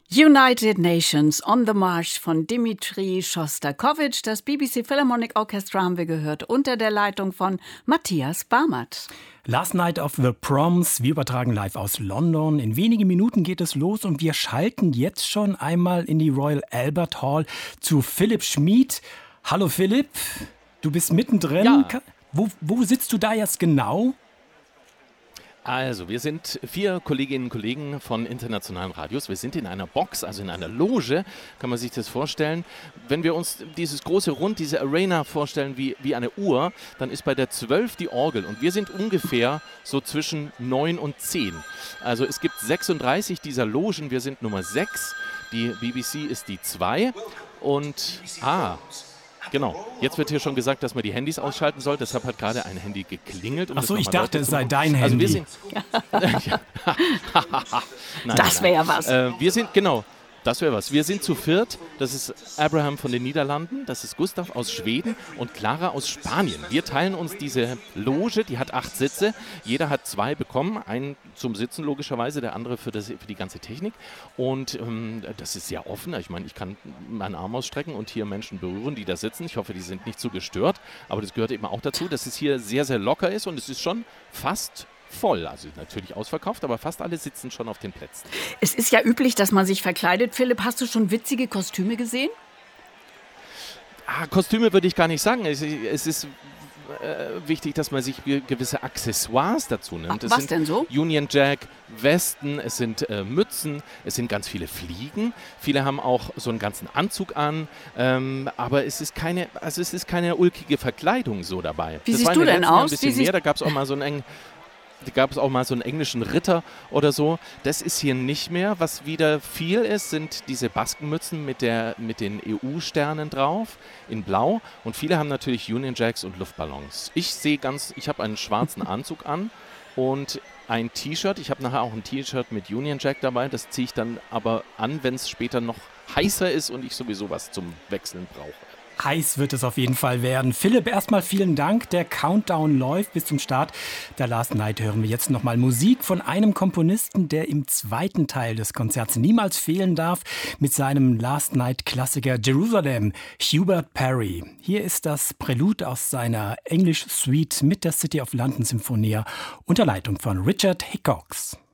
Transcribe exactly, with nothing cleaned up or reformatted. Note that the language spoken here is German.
United Nations on the March von Dmitri Schostakowitsch. Das B B C Philharmonic Orchestra haben wir gehört unter der Leitung von Matthias Barmert. Last Night of the Proms, wir übertragen live aus London. In wenigen Minuten geht es los und wir schalten jetzt schon einmal in die Royal Albert Hall zu Philipp Schmid. Hallo Philipp, du bist mittendrin. Ja. Wo, wo sitzt du da jetzt genau? Also, wir sind vier Kolleginnen und Kollegen von internationalen Radios. Wir sind in einer Box, also in einer Loge, kann man sich das vorstellen. Wenn wir uns dieses große Rund, diese Arena vorstellen wie, wie eine Uhr, dann ist bei der zwölf die Orgel und wir sind ungefähr so zwischen neun und zehn. Also es gibt sechsunddreißig dieser Logen, wir sind Nummer sechs, die B B C ist die zwei und, ah... Genau. Jetzt wird hier schon gesagt, dass man die Handys ausschalten soll. Deshalb hat gerade ein Handy geklingelt. Um Ach so, ich dachte, es zu sei dein also Handy. Wir sind, nein, Das wäre ja was. Äh, wir sind, genau, das wäre was. Wir sind zu viert. Das ist Abraham von den Niederlanden, das ist Gustav aus Schweden und Clara aus Spanien. Wir teilen uns diese Loge, die hat acht Sitze. Jeder hat zwei bekommen, einen zum Sitzen logischerweise, der andere für, das, für die ganze Technik. Und ähm, das ist sehr offen. Ich meine, ich kann meinen Arm ausstrecken und hier Menschen berühren, die da sitzen. Ich hoffe, die sind nicht zu gestört. Aber das gehört eben auch dazu, dass es hier sehr, sehr locker ist und es ist schon fast voll, also natürlich ausverkauft, aber fast alle sitzen schon auf den Plätzen. Es ist ja üblich, dass man sich verkleidet. Philipp, hast du schon witzige Kostüme gesehen? Ah, Kostüme würde ich gar nicht sagen. Es, es ist äh, wichtig, dass man sich gewisse Accessoires dazu nimmt. Ach, es was sind denn so? Union Jack, Westen, es sind äh, Mützen, es sind ganz viele Fliegen. Viele haben auch so einen ganzen Anzug an, ähm, aber es ist keine, also es ist keine ulkige Verkleidung so dabei. Wie das siehst war du in den denn letzten Jahren aus? Ein bisschen Wie mehr, da gab es auch mal so einen engen Da gab es auch mal so einen englischen Ritter oder so. Das ist hier nicht mehr. Was wieder viel ist, sind diese Baskenmützen mit, der, mit den E U-Sternen drauf in Blau. Und viele haben natürlich Union Jacks und Luftballons. Ich sehe ganz, ich habe einen schwarzen Anzug an und ein T-Shirt. Ich habe nachher auch ein T-Shirt mit Union Jack dabei. Das ziehe ich dann aber an, wenn es später noch heißer ist und ich sowieso was zum Wechseln brauche. Heiß wird es auf jeden Fall werden. Philipp, erstmal vielen Dank. Der Countdown läuft bis zum Start der Last Night. Hören wir jetzt nochmal Musik von einem Komponisten, der im zweiten Teil des Konzerts niemals fehlen darf, mit seinem Last Night-Klassiker Jerusalem, Hubert Parry. Hier ist das Prälude aus seiner English Suite mit der City of London Sinfonia unter Leitung von Richard Hickox.